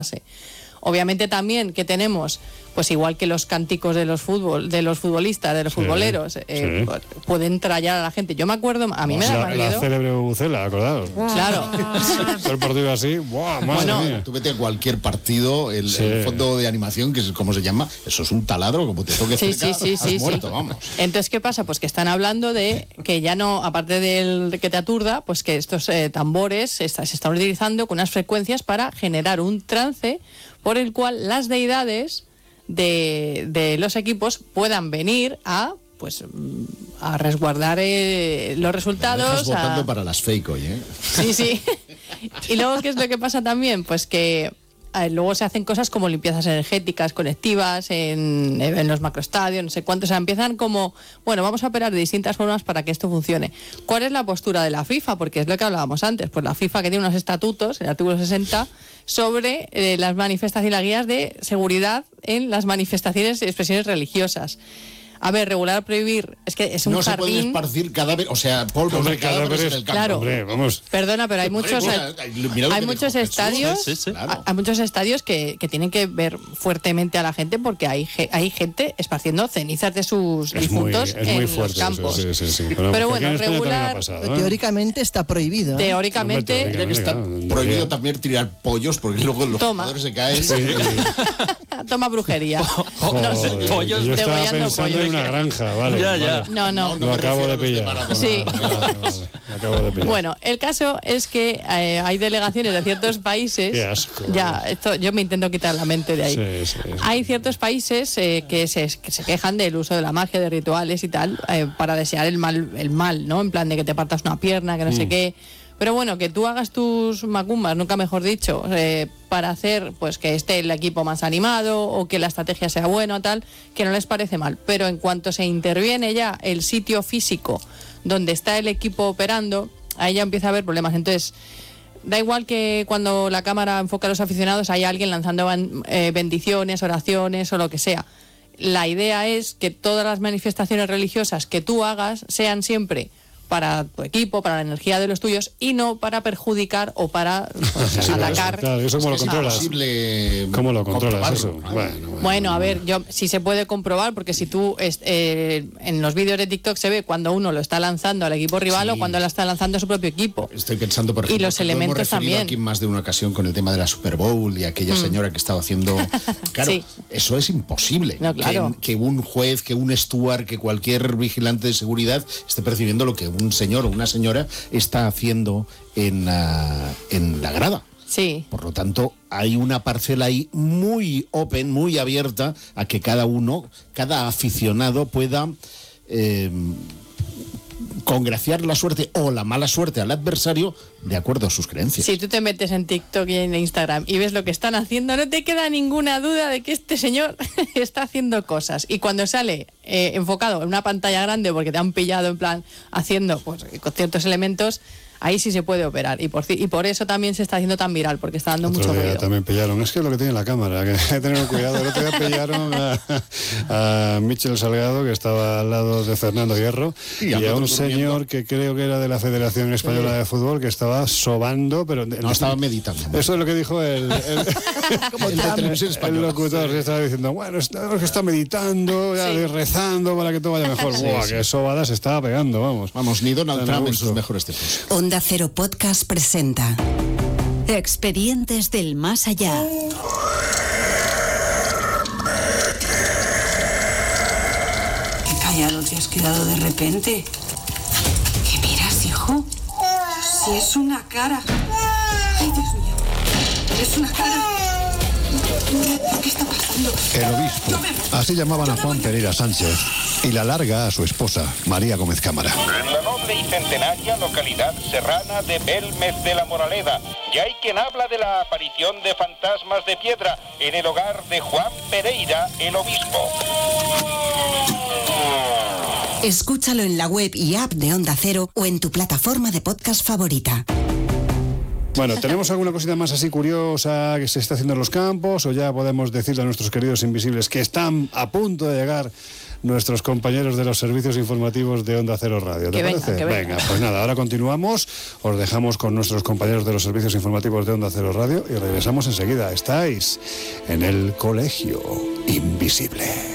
Obviamente también que tenemos, pues igual que los cánticos de los futbolistas, de los futboleros, pueden trallar a la gente. Yo me acuerdo, a mí me da miedo. La célebre bubucela, acordados. Claro. El partido así, ¡buah! Madre mía. Tú vete a cualquier partido, el fondo de animación, que es como se llama, eso es un taladro, como te toques cerca, has muerto, vamos. Entonces, ¿qué pasa? Pues que están hablando de que ya no, aparte de que te aturda, pues que estos tambores se están utilizando con unas frecuencias para generar un trance por el cual las deidades de los equipos puedan venir a resguardar los resultados. Me dejas votando para las fake hoy, ¿eh? Sí. Y luego, ¿qué es lo que pasa también? Pues que luego se hacen cosas como limpiezas energéticas colectivas en los macroestadios, no sé cuántos. O sea, empiezan como, bueno, vamos a operar de distintas formas para que esto funcione. ¿Cuál es la postura de la FIFA? Porque es lo que hablábamos antes. Pues la FIFA, que tiene unos estatutos, el artículo 60, sobre las manifestaciones y las guías de seguridad en las manifestaciones y expresiones religiosas. A ver, regular o prohibir, es que es un no jardín... No se puede esparcir cadáveres, o sea, polvo de cadáveres en el campo. Claro, hombre, vamos. Perdona, pero hay muchos estadios, claro. Hay muchos estadios que tienen que ver fuertemente a la gente, porque hay gente esparciendo cenizas de sus difuntos en los campos. Sí. Pero bueno, regular... Teóricamente está prohibido. Teóricamente está prohibido también tirar pollos, porque luego los jugadores se caen. Toma brujería. Pollos degollando pollos. Una granja, vale. Ya. No. Lo acabo de pillar. Sí. Lo acabo de pillar. Bueno, el caso es que hay delegaciones de ciertos países. Qué asco. Ya, esto yo me intento quitar la mente de ahí. Sí. Hay ciertos países que se quejan del uso de la magia, de rituales y tal, para desear el mal, ¿no? En plan de que te partas una pierna, que no sé qué. Pero bueno, que tú hagas tus macumbas, nunca mejor dicho, para hacer pues que esté el equipo más animado o que la estrategia sea buena o tal, que no les parece mal. Pero en cuanto se interviene ya el sitio físico donde está el equipo operando, ahí ya empieza a haber problemas. Entonces, da igual que cuando la cámara enfoca a los aficionados hay alguien lanzando bendiciones, oraciones o lo que sea. La idea es que todas las manifestaciones religiosas que tú hagas sean siempre para tu equipo, para la energía de los tuyos, y no para perjudicar o para atacar. Claro, eso cómo lo controlas. ¿Cómo lo controlas eso? Bueno, a ver, sí se puede comprobar, porque si tú en los vídeos de TikTok se ve cuando uno lo está lanzando al equipo rival o cuando lo está lanzando a su propio equipo. Estoy pensando, por ejemplo, y los elementos también. Aquí más de una ocasión con el tema de la Super Bowl y aquella señora que estaba haciendo. Claro, eso es imposible. No, claro. Que un juez, que un steward, que cualquier vigilante de seguridad esté percibiendo lo que un señor o una señora está haciendo en la grada. Sí. Por lo tanto, hay una parcela ahí muy open, muy abierta a que cada aficionado pueda congraciar la suerte o la mala suerte al adversario de acuerdo a sus creencias. Si tú te metes en TikTok y en Instagram y ves lo que están haciendo, no te queda ninguna duda de que este señor está haciendo cosas. Y cuando sale enfocado en una pantalla grande porque te han pillado en plan haciendo pues con ciertos elementos, ahí sí se puede operar. Y por eso también se está haciendo tan viral, porque está dando mucho ruido. También pillaron. Es que es lo que tiene la cámara, que hay que tener cuidado. El otro día pillaron a Michel Salgado, que estaba al lado de Fernando Hierro, y a un señor que creo que era de la Federación Española de Fútbol, que estaba sobando, pero... No, estaba meditando. Eso es lo que dijo el locutor, que estaba diciendo, bueno, que está meditando, rezando para que todo vaya mejor. ¡Buah, qué sobadas se estaba pegando, vamos! Vamos, ni Donald Trump en sus mejores tiempos. Onda Cero Podcast presenta Expedientes del Más Allá. Qué callado te has quedado de repente. ¿Qué miras, hijo? Si es una cara. Ay, Dios mío. Es una cara. ¿Qué está pasando? El obispo. Así llamaban a Juan Pereira Sánchez. Y la larga a su esposa, María Gómez Cámara. En la noble y centenaria localidad serrana de Belmez de la Moraleda, ya hay quien habla de la aparición de fantasmas de piedra en el hogar de Juan Pereira, el obispo. Escúchalo en la web y app de Onda Cero o en tu plataforma de podcast favorita. Bueno, ¿tenemos alguna cosita más así curiosa que se está haciendo en los campos o ya podemos decirle a nuestros queridos invisibles que están a punto de llegar nuestros compañeros de los servicios informativos de Onda Cero Radio. ¿Te parece? Venga, pues nada, ahora continuamos. Os dejamos con nuestros compañeros de los servicios informativos de Onda Cero Radio y regresamos enseguida. Estáis en el Colegio Invisible.